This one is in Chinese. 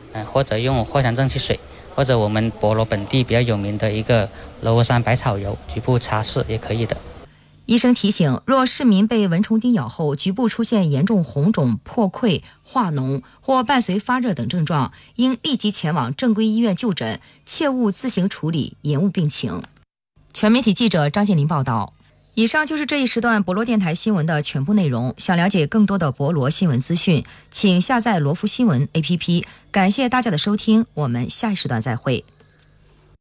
或者用藿香正气水，或者我们博罗本地比较有名的一个罗河山百草油，局部擦拭也可以的。 医生提醒，若市民被蚊虫叮咬后局部出现严重红肿、破溃、化脓或伴随发热等症状，应立即前往正规医院就诊，切勿自行处理，延误病情。全媒体记者张建林报道。以上就是这一时段博罗电台新闻的全部内容。想了解更多的博罗新闻资讯，请下载罗福新闻 APP。感谢大家的收听，我们下一时段再会。